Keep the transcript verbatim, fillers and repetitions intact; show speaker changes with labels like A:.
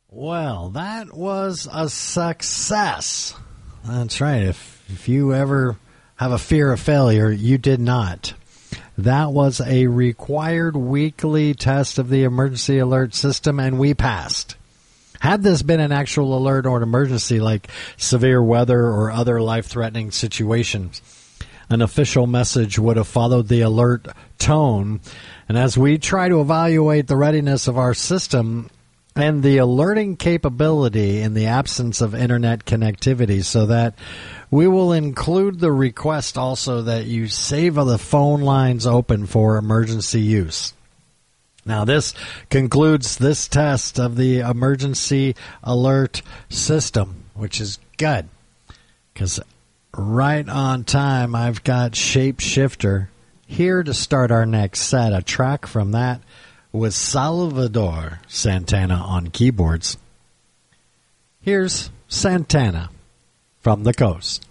A: Well, that was a success. That's right. If, if you ever have a fear of failure, you did not. That was a required weekly test of the emergency alert system, and we passed. Had this been an actual alert or an emergency like severe weather or other life-threatening situations, an official message would have followed the alert tone. And as we try to evaluate the readiness of our system and the alerting capability in the absence of internet connectivity, so that we will include the request also that you save the phone lines open for emergency use. Now, this concludes this test of the emergency alert system, which is good, because right on time, I've got Shapeshifter here to start our next set. A track from that with Salvador Santana on keyboards. Here's Santana from the coast.